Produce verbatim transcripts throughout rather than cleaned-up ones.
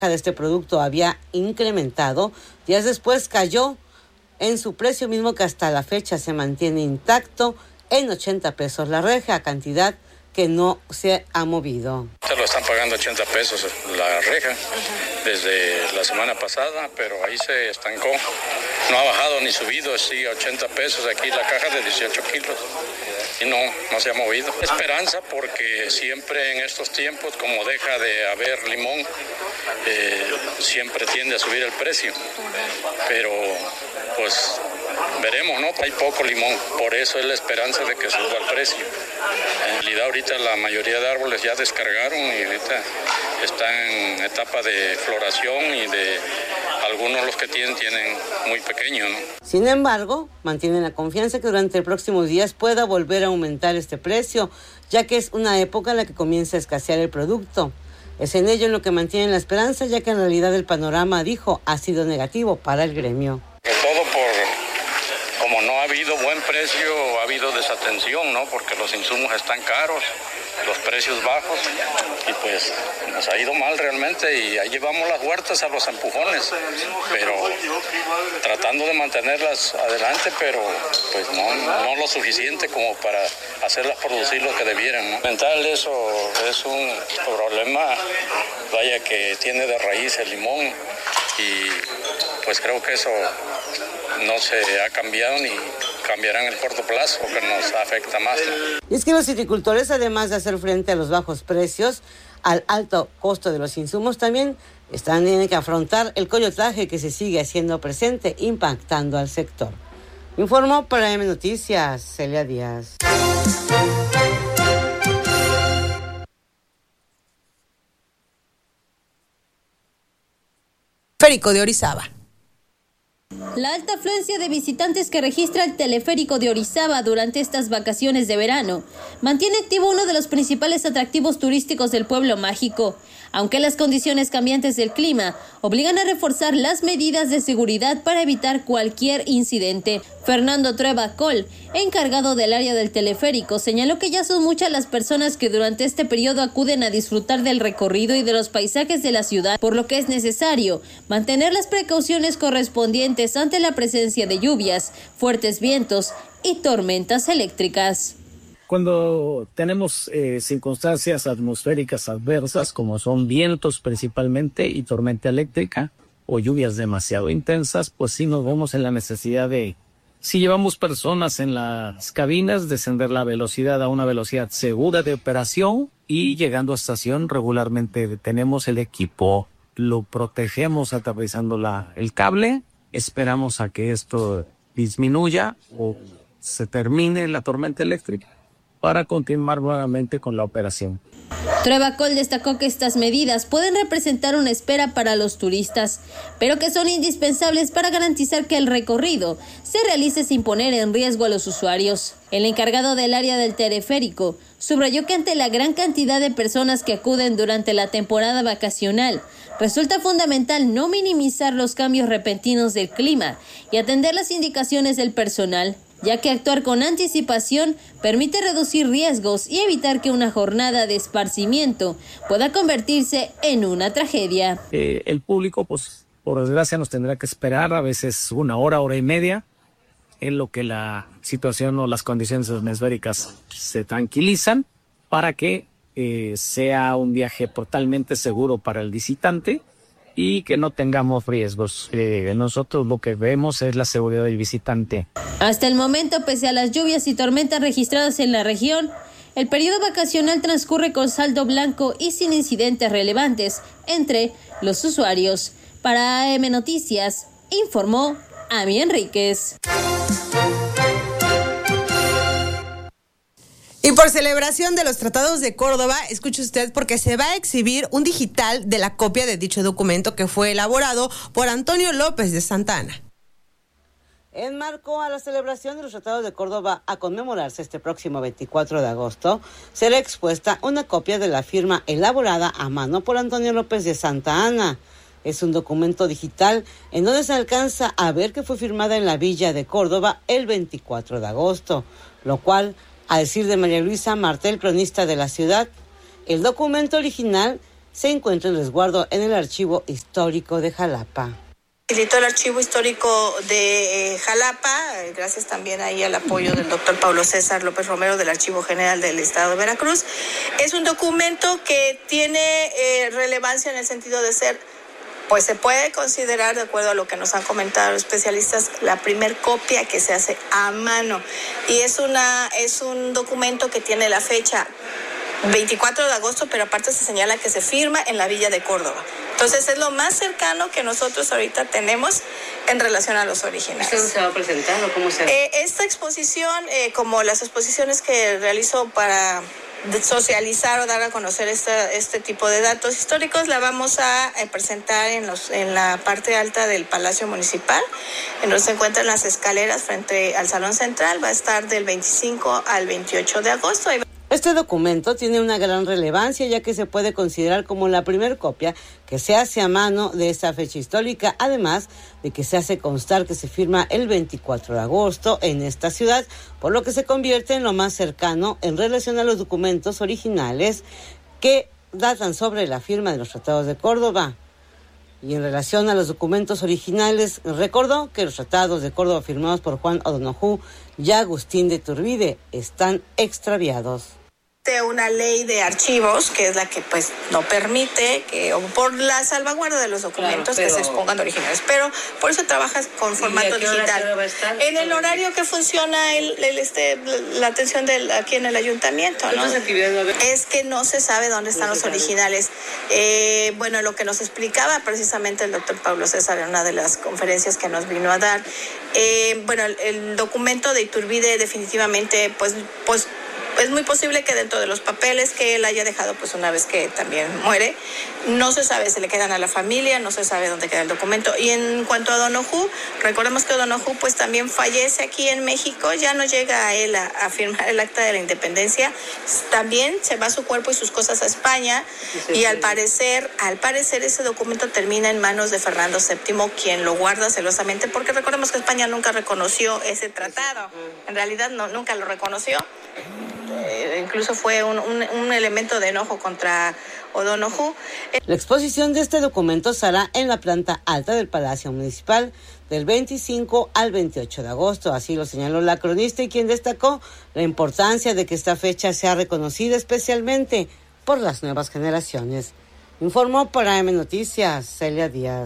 de este producto había incrementado, días después cayó en su precio mismo que hasta la fecha se mantiene intacto en ochenta pesos la reja, cantidad que no se ha movido. Se lo están pagando ochenta pesos la reja desde la semana pasada, pero ahí se estancó. No ha bajado ni subido, sí, ochenta pesos aquí la caja de dieciocho kilos. Y no, no se ha movido. Esperanza porque siempre en estos tiempos, como deja de haber limón, eh, siempre tiende a subir el precio. Pero pues veremos, ¿no? Hay poco limón, por eso es la esperanza de que suba el precio. En realidad ahorita la mayoría de árboles ya descargaron y ahorita están en etapa de floración y de algunos los que tienen, tienen muy pequeños, ¿no? Sin embargo, mantienen la confianza que durante los próximos días pueda volver a aumentar este precio, ya que es una época en la que comienza a escasear el producto. Es en ello en lo que mantienen la esperanza, ya que en realidad el panorama, dijo, ha sido negativo para el gremio. Todo por, como no ha habido buen precio, ha habido desatención, ¿no? Porque los insumos están caros, los precios bajos, y pues nos ha ido mal realmente, y ahí llevamos las huertas a los empujones, pero tratando de mantenerlas adelante, pero pues no, no lo suficiente como para hacerlas producir lo que debieran, ¿no? Mental, eso es un problema, vaya, que tiene de raíz el limón, y pues creo que eso no se ha cambiado ni cambiará en el corto plazo, que nos afecta más, ¿no? Y es que los agricultores, además de hacer frente a los bajos precios, al alto costo de los insumos, también están tienen que afrontar el coyotaje que se sigue haciendo presente, impactando al sector. Informó para M Noticias, Celia Díaz. Teleférico de Orizaba. La alta afluencia de visitantes que registra el teleférico de Orizaba durante estas vacaciones de verano mantiene activo uno de los principales atractivos turísticos del pueblo mágico, aunque las condiciones cambiantes del clima obligan a reforzar las medidas de seguridad para evitar cualquier incidente. Fernando Trueba Col, encargado del área del teleférico, señaló que ya son muchas las personas que durante este periodo acuden a disfrutar del recorrido y de los paisajes de la ciudad, por lo que es necesario mantener las precauciones correspondientes ante la presencia de lluvias, fuertes vientos y tormentas eléctricas. Cuando tenemos eh, circunstancias atmosféricas adversas, como son vientos principalmente y tormenta eléctrica o lluvias demasiado intensas, pues sí nos vemos en la necesidad de, si llevamos personas en las cabinas, descender la velocidad a una velocidad segura de operación, y llegando a estación regularmente detenemos el equipo, lo protegemos aterrizando la, el cable, esperamos a que esto disminuya o se termine la tormenta eléctrica para continuar nuevamente con la operación. Trueba Col destacó que estas medidas pueden representar una espera para los turistas, pero que son indispensables para garantizar que el recorrido se realice sin poner en riesgo a los usuarios. El encargado del área del teleférico subrayó que ante la gran cantidad de personas que acuden durante la temporada vacacional, resulta fundamental no minimizar los cambios repentinos del clima y atender las indicaciones del personal, ya que actuar con anticipación permite reducir riesgos y evitar que una jornada de esparcimiento pueda convertirse en una tragedia. Eh, el público, pues, por desgracia, nos tendrá que esperar a veces una hora, hora y media, en lo que la situación o las condiciones atmosféricas se tranquilizan, para que eh, sea un viaje totalmente seguro para el visitante y que no tengamos riesgos. Eh, nosotros lo que vemos es la seguridad del visitante. Hasta el momento, pese a las lluvias y tormentas registradas en la región, el periodo vacacional transcurre con saldo blanco y sin incidentes relevantes entre los usuarios. Para A M Noticias, informó Ami Enríquez. Y por celebración de los tratados de Córdoba, escuche usted, porque se va a exhibir un digital de la copia de dicho documento que fue elaborado por Antonio López de Santa Anna. En marco a la celebración de los tratados de Córdoba a conmemorarse este próximo veinticuatro de agosto, será expuesta una copia de la firma elaborada a mano por Antonio López de Santa Anna. Es un documento digital en donde se alcanza a ver que fue firmada en la villa de Córdoba el veinticuatro de agosto, lo cual, a decir de María Luisa Martel, cronista de la ciudad, el documento original se encuentra en resguardo en el Archivo Histórico de Jalapa. Visitó el Archivo Histórico de eh, Jalapa, eh, gracias también ahí al apoyo del doctor Pablo César López Romero del Archivo General del Estado de Veracruz. Es un documento que tiene eh, relevancia en el sentido de ser, pues se puede considerar, de acuerdo a lo que nos han comentado los especialistas, la primer copia que se hace a mano. Y es, una, es un documento que tiene la fecha veinticuatro de agosto, pero aparte se señala que se firma en la Villa de Córdoba. Entonces es lo más cercano que nosotros ahorita tenemos en relación a los originales. ¿Esto se va a presentar o cómo se va? Eh, esta exposición, eh, como las exposiciones que realizo para socializar o dar a conocer esta, este tipo de datos históricos, la vamos a eh, presentar en, los, en la parte alta del Palacio Municipal, en donde se encuentran las escaleras frente al Salón Central. Va a estar del veinticinco al veintiocho de agosto. Este documento tiene una gran relevancia, ya que se puede considerar como la primer copia que se hace a mano de esta fecha histórica, además de que se hace constar que se firma el veinticuatro de agosto en esta ciudad, por lo que se convierte en lo más cercano en relación a los documentos originales que datan sobre la firma de los Tratados de Córdoba. Y en relación a los documentos originales, recordó que los Tratados de Córdoba firmados por Juan O'Donoghue y Agustín de Iturbide están extraviados. Una ley de archivos que es la que pues no permite que, o por la salvaguarda de los documentos, claro, pero, que se expongan originales, pero por eso trabajas con formato digital. En el horario que funciona el, el este la atención del aquí en el ayuntamiento, ¿no? Es que no se sabe dónde están no los originales. Eh, bueno, lo que nos explicaba precisamente el doctor Pablo César en una de las conferencias que nos vino a dar, eh, bueno, el, el documento de Iturbide definitivamente pues pues es muy posible que dentro de los papeles que él haya dejado, pues una vez que también muere, no se sabe, se le quedan a la familia, no se sabe dónde queda el documento. Y en cuanto a O'Donoghue, recordemos que O'Donoghue pues también fallece aquí en México, ya no llega a él a, a firmar el acta de la independencia, también se va su cuerpo y sus cosas a España, sí, y al parecer, al parecer ese documento termina en manos de Fernando séptimo, quien lo guarda celosamente, porque recordemos que España nunca reconoció ese tratado, en realidad no, nunca lo reconoció. Eh, incluso fue un, un, un elemento de enojo contra O'Donoghue. La exposición de este documento será en la planta alta del Palacio Municipal del veinticinco al veintiocho de agosto, así lo señaló la cronista, y quien destacó la importancia de que esta fecha sea reconocida especialmente por las nuevas generaciones. Informó para M Noticias, Celia Díaz.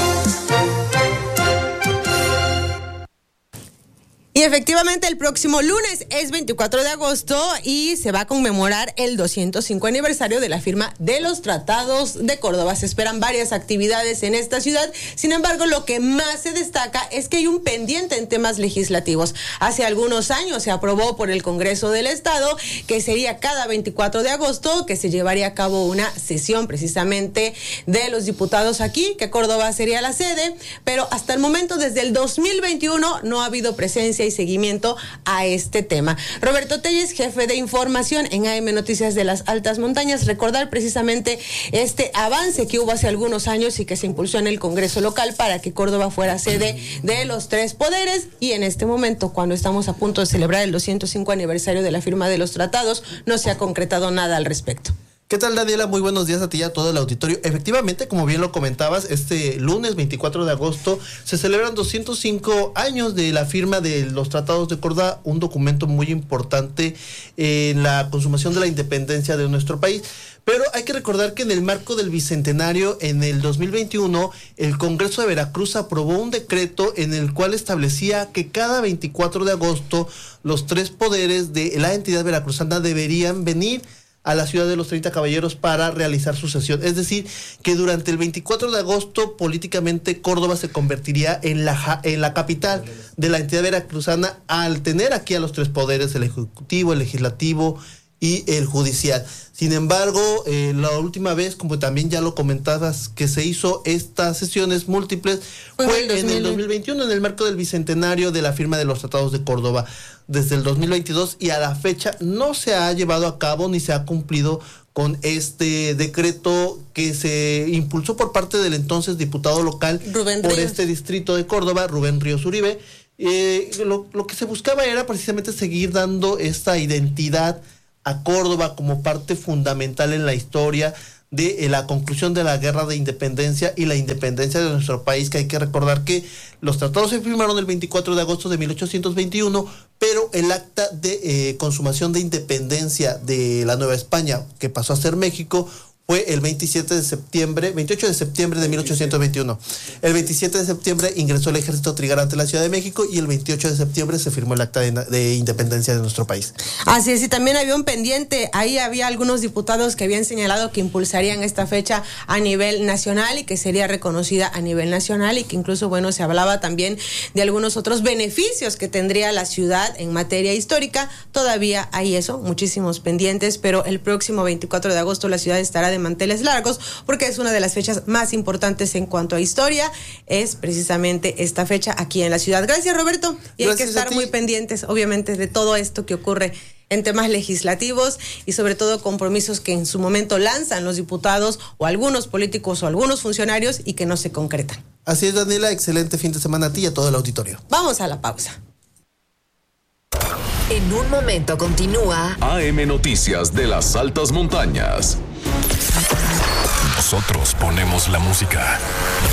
Y efectivamente el próximo lunes es veinticuatro de agosto y se va a conmemorar el doscientos cinco aniversario de la firma de los Tratados de Córdoba. Se esperan varias actividades en esta ciudad, sin embargo lo que más se destaca es que hay un pendiente en temas legislativos. Hace algunos años se aprobó por el Congreso del Estado que sería cada veinticuatro de agosto que se llevaría a cabo una sesión precisamente de los diputados aquí, que Córdoba sería la sede, pero hasta el momento desde el dos mil veintiuno no ha habido presencia y seguimiento a este tema. Roberto Telles, jefe de información en A M Noticias de las Altas Montañas, recordar precisamente este avance que hubo hace algunos años y que se impulsó en el Congreso local para que Córdoba fuera sede de los tres poderes, y en este momento, cuando estamos a punto de celebrar el doscientos cinco aniversario de la firma de los tratados, no se ha concretado nada al respecto. ¿Qué tal, Daniela? Muy buenos días a ti y a todo el auditorio. Efectivamente, como bien lo comentabas, este lunes veinticuatro de agosto se celebran doscientos cinco años de la firma de los Tratados de Córdoba, un documento muy importante en la consumación de la independencia de nuestro país. Pero hay que recordar que en el marco del Bicentenario, en el dos mil veintiuno, el Congreso de Veracruz aprobó un decreto en el cual establecía que cada veinticuatro de agosto los tres poderes de la entidad veracruzana deberían venir a la ciudad de los treinta caballeros para realizar su sesión. Es decir, que durante el veinticuatro de agosto políticamente Córdoba se convertiría en la, en la capital de la entidad veracruzana al tener aquí a los tres poderes, el ejecutivo, el legislativo y el judicial. Sin embargo, eh, la última vez, como también ya lo comentabas, que se hizo estas sesiones múltiples fue, fue el en el dos mil veintiuno, en el marco del bicentenario de la firma de los Tratados de Córdoba. Desde el dos mil veintidós y a la fecha no se ha llevado a cabo ni se ha cumplido con este decreto que se impulsó por parte del entonces diputado local Rubén por Ríos. Este distrito de Córdoba, Rubén Ríos Uribe. Eh, lo, lo que se buscaba era precisamente seguir dando esta identidad a Córdoba como parte fundamental en la historia de eh, la conclusión de la guerra de independencia y la independencia de nuestro país, que hay que recordar que los tratados se firmaron el veinticuatro de agosto de mil ochocientos veintiuno, pero el acta de eh, consumación de independencia de la Nueva España, que pasó a ser México, fue el veintisiete de septiembre, veintiocho de septiembre de mil ochocientos veintiuno. El veintisiete de septiembre ingresó el ejército trigarante a la Ciudad de México y el veintiocho de septiembre se firmó el acta de, de independencia de nuestro país. Así es, y también había un pendiente, ahí había algunos diputados que habían señalado que impulsarían esta fecha a nivel nacional y que sería reconocida a nivel nacional, y que incluso, bueno, se hablaba también de algunos otros beneficios que tendría la ciudad en materia histórica. Todavía hay eso, muchísimos pendientes, pero el próximo veinticuatro de agosto la ciudad estará de manteles largos, porque es una de las fechas más importantes en cuanto a historia, es precisamente esta fecha aquí en la ciudad. Gracias, Roberto, y Gracias hay que estar muy pendientes, obviamente, de todo esto que ocurre en temas legislativos y sobre todo compromisos que en su momento lanzan los diputados o algunos políticos o algunos funcionarios y que no se concretan. Así es, Daniela, excelente fin de semana a ti y a todo el auditorio. Vamos a la pausa. En un momento continúa A M Noticias de las Altas Montañas. Nosotros ponemos la música.